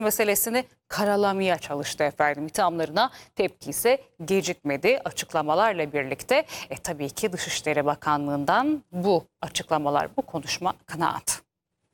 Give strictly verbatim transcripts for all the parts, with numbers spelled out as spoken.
meselesini karalamaya çalıştı efendim. İthamlarına tepki ise gecikmedi. Açıklamalarla birlikte e, tabii ki Dışişleri Bakanlığı'ndan bu açıklamalar, bu konuşma kanaat.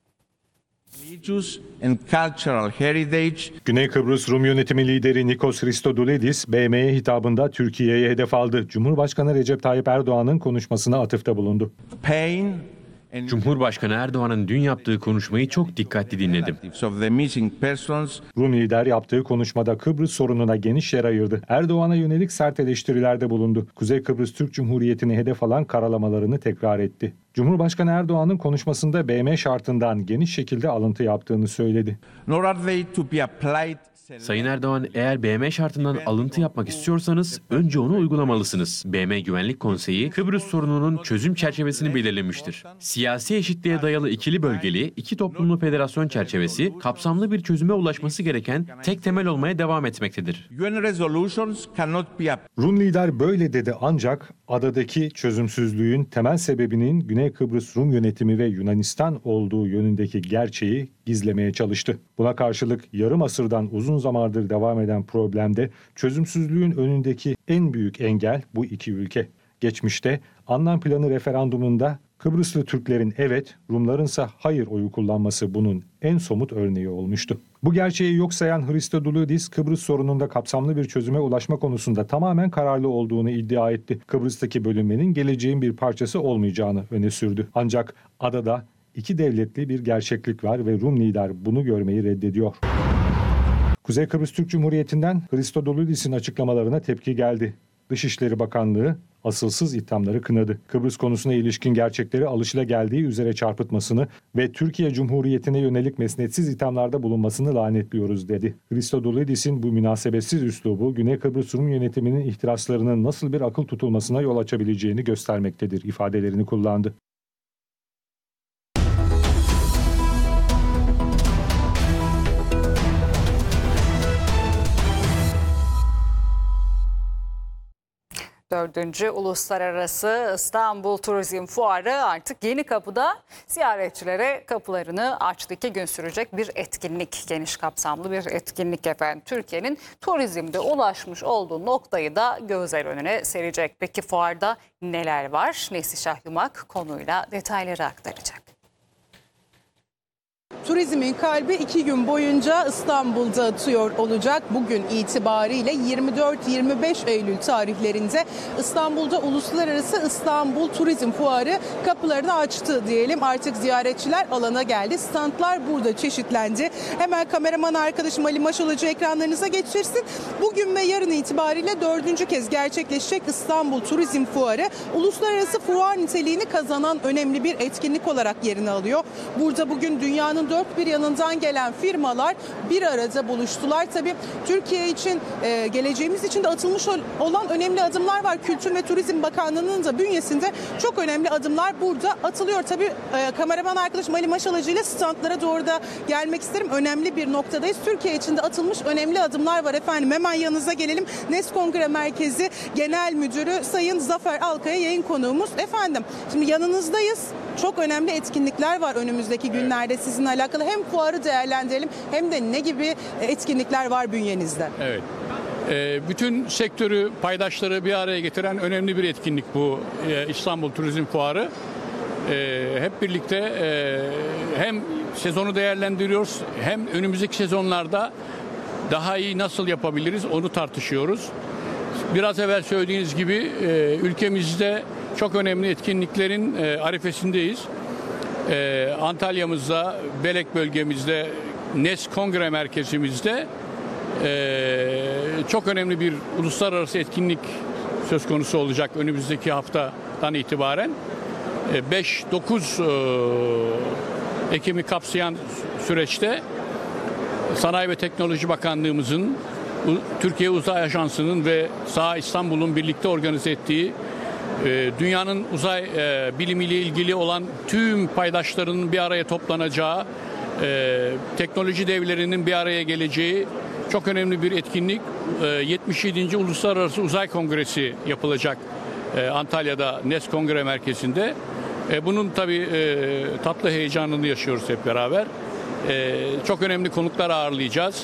And cultural heritage. Güney Kıbrıs Rum Yönetimi lideri Nikos Christodoulidis, B M Y'ye hitabında Türkiye'ye hedef aldı. Cumhurbaşkanı Recep Tayyip Erdoğan'ın konuşmasına atıfta bulundu. Pain Cumhurbaşkanı Erdoğan'ın dün yaptığı konuşmayı çok dikkatli dinledim. of the missing persons. Rum lider yaptığı konuşmada Kıbrıs sorununa geniş yer ayırdı. Erdoğan'a yönelik sert eleştirilerde bulundu. Kuzey Kıbrıs Türk Cumhuriyeti'ni hedef alan karalamalarını tekrar etti. Cumhurbaşkanı Erdoğan'ın konuşmasında B M şartından geniş şekilde alıntı yaptığını söyledi. Nor are they to be applied. Sayın Erdoğan, eğer B M şartından alıntı yapmak istiyorsanız önce onu uygulamalısınız. B M Güvenlik Konseyi, Kıbrıs sorununun çözüm çerçevesini belirlemiştir. Siyasi eşitliğe dayalı ikili bölgeli, iki toplumlu federasyon çerçevesi, kapsamlı bir çözüme ulaşması gereken tek temel olmaya devam etmektedir. U N resolutions cannot be applied. Rum lider böyle dedi ancak adadaki çözümsüzlüğün temel sebebinin Güney Kıbrıs Rum Yönetimi ve Yunanistan olduğu yönündeki gerçeği gizlemeye çalıştı. Buna karşılık yarım asırdan uzun zamandır devam eden problemde çözümsüzlüğün önündeki en büyük engel bu iki ülke. Geçmişte Annan Planı referandumunda Kıbrıslı Türklerin evet, Rumlarınsa hayır oyu kullanması bunun en somut örneği olmuştu. Bu gerçeği yok sayan Christodoulidis, Kıbrıs sorununda kapsamlı bir çözüme ulaşma konusunda tamamen kararlı olduğunu iddia etti. Kıbrıs'taki bölünmenin geleceğin bir parçası olmayacağını öne sürdü. Ancak adada iki devletli bir gerçeklik var ve Rum lider bunu görmeyi reddediyor. Kuzey Kıbrıs Türk Cumhuriyeti'nden Christodoulidis'in açıklamalarına tepki geldi. Dışişleri Bakanlığı asılsız ithamları kınadı. Kıbrıs konusuna ilişkin gerçekleri alışılageldiği üzere çarpıtmasını ve Türkiye Cumhuriyeti'ne yönelik mesnetsiz ithamlarda bulunmasını lanetliyoruz dedi. Christodoulidis'in bu münasebetsiz üslubu Güney Kıbrıs Rum Yönetimi'nin ihtiraslarının nasıl bir akıl tutulmasına yol açabileceğini göstermektedir ifadelerini kullandı. Dördüncü Uluslararası İstanbul Turizm Fuarı artık Yenikapı'da ziyaretçilere kapılarını açtı. İki gün sürecek bir etkinlik, geniş kapsamlı bir etkinlik efendim. Türkiye'nin turizmde ulaşmış olduğu noktayı da gözler önüne serecek. Peki fuarda neler var? Neslişah Yumak konuyla detayları aktaracak. Turizmin kalbi iki gün boyunca İstanbul'da atıyor olacak. Bugün itibariyle yirmi dört yirmi beş Eylül tarihlerinde İstanbul'da Uluslararası İstanbul Turizm Fuarı kapılarını açtı diyelim. Artık ziyaretçiler alana geldi. Standlar burada çeşitlendi. Hemen kameraman arkadaşım Ali Maşalacı ekranlarınıza geçirsin. Bugün ve yarın itibariyle dördüncü kez gerçekleşecek İstanbul Turizm Fuarı uluslararası fuar niteliğini kazanan önemli bir etkinlik olarak yerini alıyor. Burada bugün dünyanın dört bir yanından gelen firmalar bir arada buluştular. Tabii Türkiye için, e, geleceğimiz için de atılmış olan önemli adımlar var. Kültür ve Turizm Bakanlığı'nın da bünyesinde çok önemli adımlar burada atılıyor. Tabii e, kameraman arkadaşım Ali Maşalacı ile standlara doğru da gelmek isterim. Önemli bir noktadayız. Türkiye için de atılmış önemli adımlar var efendim. Hemen yanınıza gelelim. Nes Kongre Merkezi Genel Müdürü Sayın Zafer Alkaya yayın konuğumuz. Efendim şimdi yanınızdayız. Çok önemli etkinlikler var önümüzdeki günlerde sizinle alakalı. Hem fuarı değerlendirelim hem de ne gibi etkinlikler var bünyenizde? Evet. Ee, bütün sektörü, paydaşları bir araya getiren önemli bir etkinlik bu ee, İstanbul Turizm Fuarı. Ee, hep birlikte e, hem sezonu değerlendiriyoruz hem önümüzdeki sezonlarda daha iyi nasıl yapabiliriz onu tartışıyoruz. Biraz evvel söylediğiniz gibi e, ülkemizde çok önemli etkinliklerin e, arifesindeyiz. E, Antalya'mızda, Belek bölgemizde, Nes Kongre Merkezimizde e, çok önemli bir uluslararası etkinlik söz konusu olacak önümüzdeki haftadan itibaren. E, beş dokuz e, Ekim'i kapsayan süreçte Sanayi ve Teknoloji Bakanlığımızın, Türkiye Uzay Ajansı'nın ve Saha İstanbul'un birlikte organize ettiği dünyanın uzay e, bilimiyle ilgili olan tüm paydaşlarının bir araya toplanacağı, e, teknoloji devlerinin bir araya geleceği çok önemli bir etkinlik. E, yetmiş yedinci Uluslararası Uzay Kongresi yapılacak e, Antalya'da Nes Kongre Merkezi'nde. E, bunun tabii e, tatlı heyecanını yaşıyoruz hep beraber. E, çok önemli konuklar ağırlayacağız.